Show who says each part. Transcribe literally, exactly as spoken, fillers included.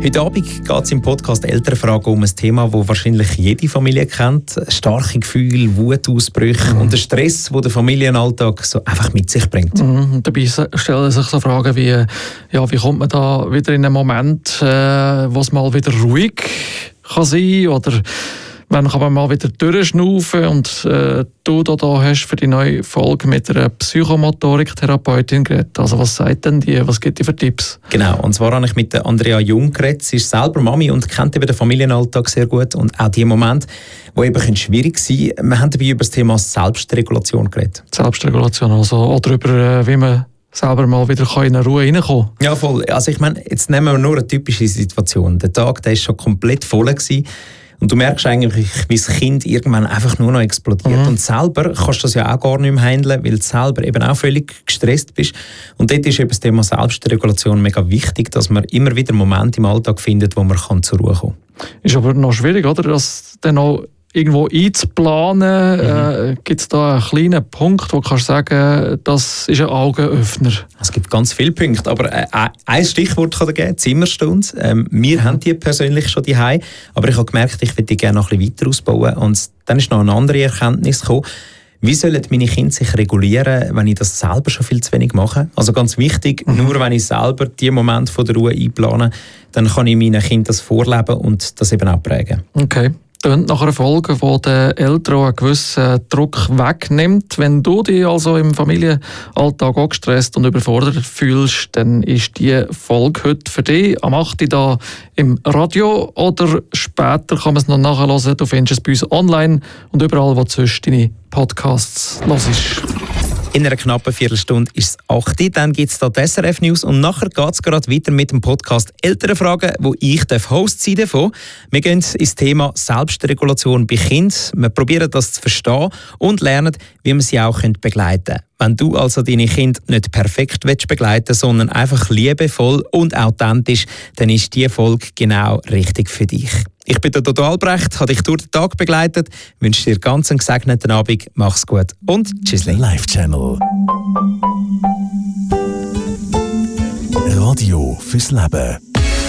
Speaker 1: Heute Abend geht es im Podcast «Elternfragen» um ein Thema, das wahrscheinlich jede Familie kennt. Starke Gefühle, Wutausbrüche mhm. und der Stress, den der Familienalltag so einfach mit sich bringt.
Speaker 2: Mhm. Dabei stellen sich so Fragen wie, ja, wie kommt man da wieder in einen Moment, äh, wo es mal wieder ruhig kann sein oder wann kann man mal wieder durchschnaufen. Und äh, du da, da hast für die neue Folge mit einer Psychomotorik-Therapeutin geredet. Also was sagt denn die? Was gibt die für Tipps?
Speaker 1: Genau, und zwar habe ich mit der Andrea Jung geredet. Sie ist selber Mami und kennt eben den Familienalltag sehr gut. Und auch die Momente, die eben schwierig sein können. Wir haben dabei über das Thema Selbstregulation geredet.
Speaker 2: Selbstregulation, also auch darüber, wie man selber mal wieder in eine Ruhe reinkommen kann.
Speaker 1: Ja, voll. Also ich meine, jetzt nehmen wir nur eine typische Situation. Der Tag der ist schon komplett voll gewesen. Und du merkst eigentlich, wie das Kind irgendwann einfach nur noch explodiert. Mhm. Und selber kannst du das ja auch gar nicht mehr handeln, weil du selber eben auch völlig gestresst bist. Und dort ist eben das Thema Selbstregulation mega wichtig, dass man immer wieder Momente im Alltag findet, wo man kann zur Ruhe kommen kann.
Speaker 2: Ist aber noch schwierig, oder? Das dann auch irgendwo einzuplanen. Mhm. Äh, gibt es da einen kleinen Punkt, wo du kannst sagen, das ist ein Augenöffner?
Speaker 1: Es gibt ganz viele Punkte, aber äh, ein Stichwort kann ich geben, Zimmerstunde. Ähm, wir mhm. haben die persönlich schon daheim, aber ich habe gemerkt, ich würde die gerne noch ein bisschen weiter ausbauen. Und dann ist noch eine andere Erkenntnis gekommen. Wie sollen meine Kinder sich regulieren, wenn ich das selber schon viel zu wenig mache? Also ganz wichtig, mhm. nur wenn ich selber die Momente von der Ruhe einplane, dann kann ich meinen Kindern das vorleben und das eben auch prägen.
Speaker 2: Okay. Nach einer Folge, die den Eltern einen gewissen Druck wegnimmt. Wenn du dich also im Familienalltag auch gestresst und überfordert fühlst, dann ist diese Folge heute für dich am acht Uhr da im Radio oder später kann man es noch nachhören. Du findest es bei uns online und überall, wo du sonst deine Podcasts hörst.
Speaker 1: In einer knappen Viertelstunde ist es acht Uhr, dann gibt es da die S R F News und nachher geht es gerade weiter mit dem Podcast «Elternfragen», wo ich Host sein darf. Wir gehen ins Thema Selbstregulation bei Kindern. Wir probieren das zu verstehen und lernen, wie wir sie auch begleiten können. Wenn du also deine Kinder nicht perfekt begleiten willst, sondern einfach liebevoll und authentisch, dann ist diese Folge genau richtig für dich. Ich bin der Dodo Albrecht, habe dich durch den Tag begleitet, wünsche dir ganz einen gesegneten Abend, mach's gut und tschüss.
Speaker 3: Live Channel. Radio fürs Leben.